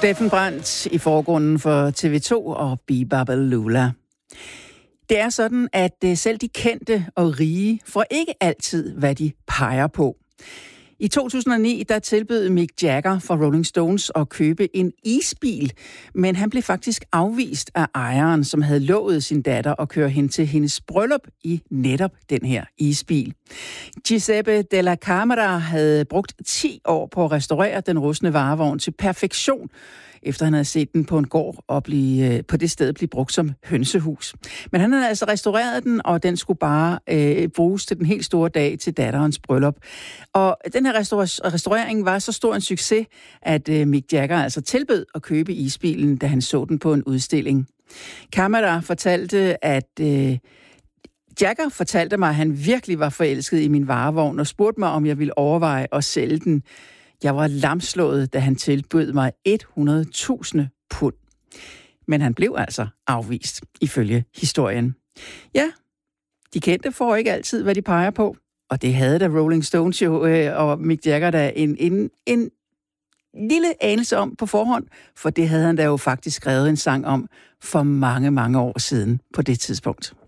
Steffen Brandt i forgrunden for TV2 og Bibabalula. Det er sådan, at selv de kendte og rige får ikke altid, hvad de peger på. I 2009 der tilbød Mick Jagger fra Rolling Stones at købe en isbil, men han blev faktisk afvist af ejeren, som havde lovet sin datter at køre hen til hendes bryllup i netop den her isbil. Giuseppe Della Camera havde brugt 10 år på at restaurere den rustne varevogn til perfektion, efter han havde set den på en gård og på det sted blive brugt som hønsehus. Men han havde altså restaureret den, og den skulle bare bruges til den helt store dag til datterens bryllup. Og den her restaurering var så stor en succes, at Mick Jagger altså tilbød at købe isbilen, da han så den på en udstilling. Camera fortalte, at Jagger fortalte mig, at han virkelig var forelsket i min varevogn og spurgte mig, om jeg ville overveje at sælge den. Jeg var lamslået, da han tilbød mig 100.000 pund. Men han blev altså afvist, ifølge historien. Ja, de kendte får ikke altid, hvad de peger på. Og det havde da Rolling Stones jo, og Mick Jagger da en lille anelse om på forhånd, for det havde han da jo faktisk skrevet en sang om for mange, mange år siden på det tidspunkt.